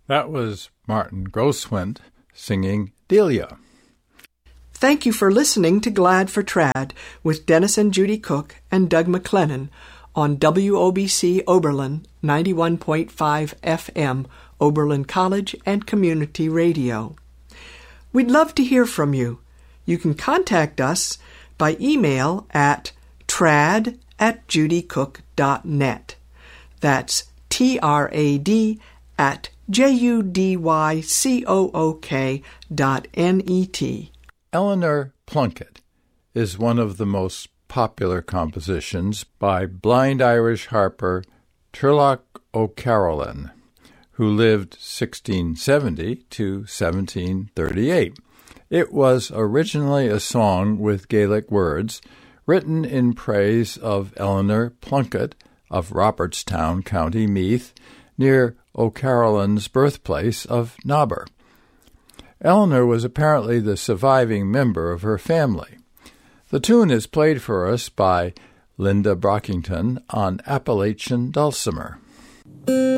That was Martin Grosswind singing Delia. Thank you for listening to Glad for Trad with Dennis and Judy Cook and Doug McLennan on WOBC Oberlin 91.5 FM, Oberlin College and Community Radio. We'd love to hear from you. You can contact us by email at trad@judycook.net. That's trad@judycook.net. Eleanor Plunkett is one of the most popular compositions by blind Irish harper Turlough O'Carolan, who lived 1670 to 1738. It was originally a song with Gaelic words written in praise of Eleanor Plunkett of Robertstown, County Meath, near O'Carolan's birthplace of Nobber. Eleanor was apparently the surviving member of her family. The tune is played for us by Linda Brockington on Appalachian dulcimer.